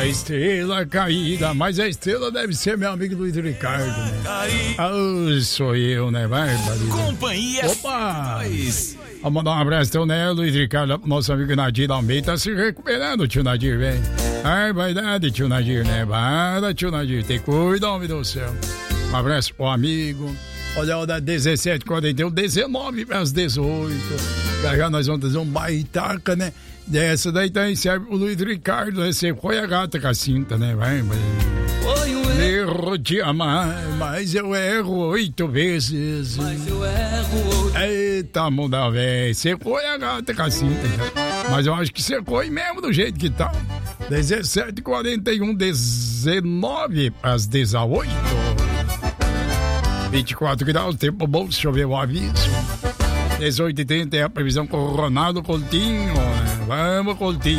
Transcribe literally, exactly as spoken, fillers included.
A estrela caída, mas a estrela deve ser meu amigo Luiz Ricardo, né? Ah, sou eu, né? Vai, Companhia. Opa! Vamos mandar um abraço, então, né, Luiz Ricardo, nosso amigo Nadir Almeida, tá se recuperando, tio Nadir, velho. Ai, vai dar de tio Nadir, né? Vai, tio Nadir, tem cuida, homem do céu. Um abraço pro amigo. Olha, hora dezessete e quarenta e um, dezenove para as dezoito. Já já nós vamos fazer um baitaca, né? Dessa daí tá aí, serve o Luiz Ricardo, né? Você foi a gata com a cinta, né? Vai, vai. Foi um erro de amar, mas eu erro oito vezes. Mas eu erro oito. Eita, muda, velho. Você foi a gata com a cinta, já. Mas eu acho que você foi mesmo do jeito que tá. dezessete e quarenta e um, dezenove para as dezoito. vinte e quatro graus, tempo bom, choveu o aviso. dezoito e trinta é a previsão com o Ronaldo Coutinho. Vamos, Coutinho.